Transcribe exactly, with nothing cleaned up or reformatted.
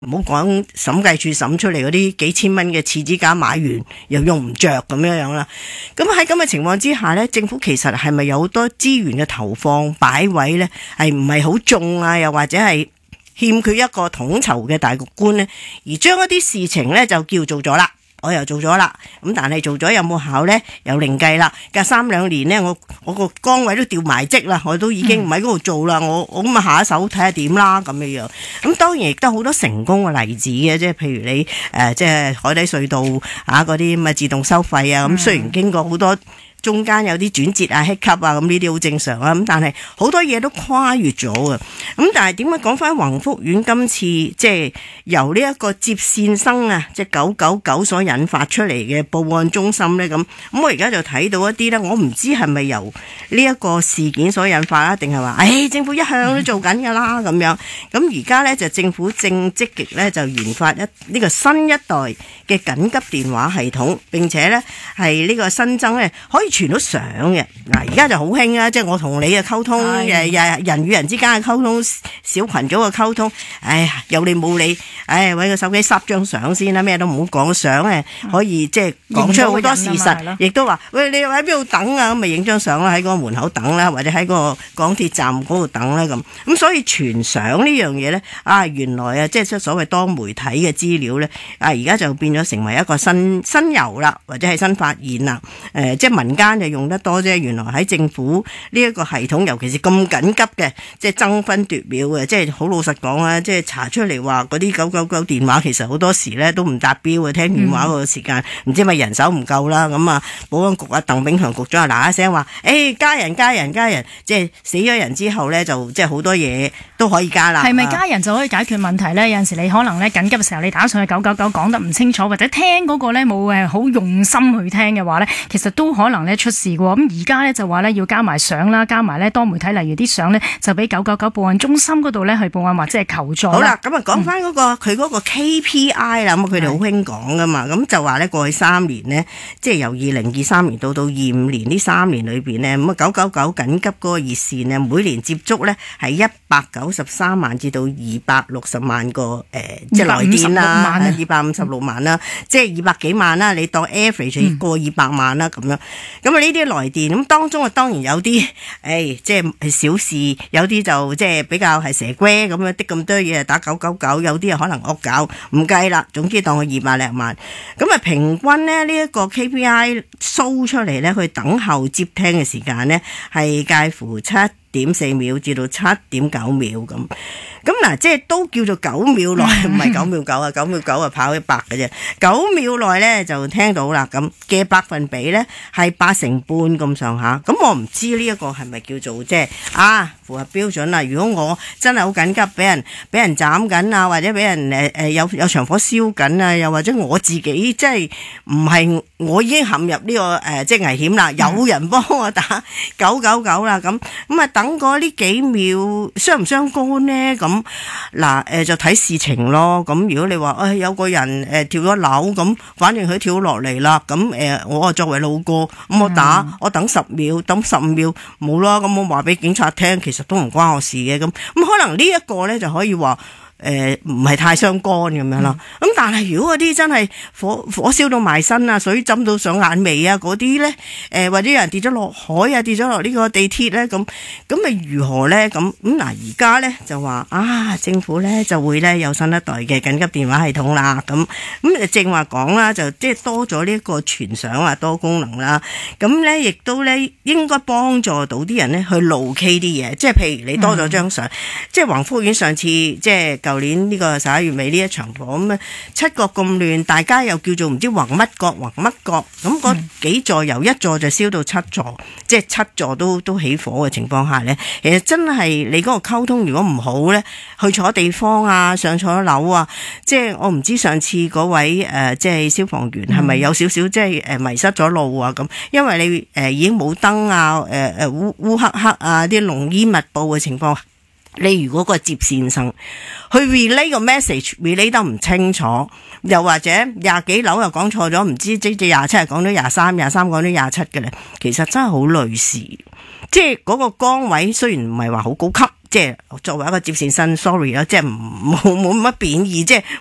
唔好講審計處審出嚟嗰啲幾千蚊嘅廁紙架買完又用唔着咁樣樣啦。咁喺咁嘅情況之下呢，政府其實係咪有好多資源嘅投放擺位呢？係唔係好重啊？又或者係欠缺一個統籌嘅大局觀呢？而將一啲事情呢就叫做咗啦。我又做咗啦，咁但係做咗有冇效呢？又另計啦。隔三兩年呢，我我個崗位都調埋職啦，我都已經唔喺嗰度做啦。我我咁啊下一手睇下點啦咁樣樣。咁當然亦都好多成功嘅例子嘅，即係譬如你誒、呃、即係海底隧道啊嗰啲咁嘅自動收費啊，咁雖然經過好多。中間有啲轉折啊、稀級啊，咁呢啲好正常啊。咁但係好多嘢都跨越咗啊。咁但係點解講翻宏福苑今次即係由呢一個接線生啊，即係九九九所引發出嚟嘅報案中心呢？咁咁我而家就睇到一啲呢，我唔知係咪由呢一個事件所引發啦，定係話誒政府一向都做緊㗎啦咁樣。咁而家呢，就政府正積極呢，就研發一呢個新一代嘅緊急電話系統，並且呢係呢個新增呢可以傳到相嘅。嗱，而家就好興啊，即係我同你嘅溝通，誒誒人與人之間嘅溝通，小群組嘅溝通，哎呀有理冇理，哎搵個手機濕張相先啦，咩都唔好講，相誒可以即係講出好多事實，亦都話喂你喺邊度等啊，咁咪影張相啦，喺嗰個門口等啦，或者喺個港鐵站嗰度等啦咁。咁所以傳相呢樣嘢咧，啊原來啊即係所謂多媒體嘅資料咧，啊而家就變咗成為一個新新猷啦，或者係新發現啦，誒、呃、即係民間就用得多啫，原來喺政府呢一個系統，尤其是咁緊急嘅，即係爭分奪秒嘅，即係好老實講啊，即係查出嚟話嗰啲九九九電話其實好多時咧都唔達標嘅，聽電話個時間唔、嗯、知咪人手唔夠啦，咁啊保安局啊鄧炳強局長啊嗱一聲話，誒、欸、加人加人加人，即係死咗人之後咧就即係好多嘢都可以加啦。 係咪加人就可以解決問題咧？有陣時你可能咧緊急嘅時候，你打上去九九九講得唔清楚，或者聽嗰個咧冇誒好用心去聽嘅話咧，其實都可能咧出事嘅。咁而家咧就話咧要加埋相啦，加埋咧多媒體，例如啲相咧就俾九九九報案中心嗰度咧去報案或者係求助。好啦，咁啊講翻嗰個佢嗰、嗯、個 K P I 啦，咁佢哋好興講噶嘛，咁就話咧過去三年呢，即係由二零二三年到到二五年呢三年裏邊呢，咁啊九九九緊急嗰個熱線呢，每年接觸咧係一百九十三萬至到二百六十萬個誒、呃，即係來電啦，二百五十六萬啦，即係二百幾萬啦，你當 average 過二百萬啦咁樣。咁啊呢啲來電咁當中啊當然有啲誒、哎，即係小事，有啲就即係比較係蛇龜咁樣的咁多嘢打九九九，有啲啊可能惡搞唔計啦。總之當佢二百零萬，咁啊平均呢，呢一個 K P I show 出嚟咧，佢等候接聽嘅時間呢係介乎七點四秒至到七點九秒咁，咁嗱即係都叫做九秒內，唔係九秒九啊，九秒九啊跑一百嘅啫，九秒內咧就聽到啦，咁嘅百分比咧係八成半咁上下，咁我唔知呢一個係咪叫做即係啊符合標準啦？如果我真係好緊急，俾人俾人斬緊啊，或者俾人誒誒有有場火燒緊啊，又或者我自己即係唔係我已經陷入呢、這個誒、呃、即係危險啦，有人幫我打九九九啦，咁咁啊等過呢幾秒傷唔傷肝呢？咁嗱誒就睇事情咯。咁如果你話誒、哎、有個人誒、呃、跳咗樓咁，反正佢跳落嚟啦，咁誒、呃、我啊作為路過咁我打、嗯、我等十秒，等十五秒冇啦，咁我話俾警察聽，其實都唔關我事嘅。咁咁可能呢一個咧就可以話。誒唔係太傷肝咁樣啦，咁、嗯、但係如果嗰啲真係火火燒到埋身啊，水浸到上眼眉啊嗰啲咧，誒、呃、或者有人跌咗落海啊，跌咗落呢個地鐵咧，咁咁咪如何咧？咁咁嗱，而家咧就話啊，政府咧就會咧有新一代嘅緊急電話系統啦，咁咁正話講啦，就即係多咗呢一個傳相啊，多功能啦，咁咧亦都咧應該幫助到啲人咧去路 K 啲嘢，即係譬如你多咗張相，嗯、即係宏福苑上次即係。舊年呢個十一月尾呢一場火咁啊，七國咁亂，大家又叫做唔知橫乜角橫乜角，咁嗰幾座由一座就燒到七座，嗯、即係七座都都起火嘅情況下呢，其實真係你嗰個溝通如果唔好呢，去錯地方啊，上錯樓啊，即係我唔知上次嗰位誒、呃、即係消防員係咪有少少即係誒迷失咗路啊咁，因為你誒、呃、已經冇燈啊，誒誒烏烏黑黑啊，啲濃煙密布嘅情況。你如果個接線生去 relay 個 message relay 得唔清楚，又或者廿幾樓又講錯咗，唔知即係廿七係講咗廿三，廿三講咗廿七嘅咧，其實真係好類似。 即係嗰個崗位雖然唔係話好高級，即係作為一個接線生 sorry 啦，即係冇冇乜貶義，即係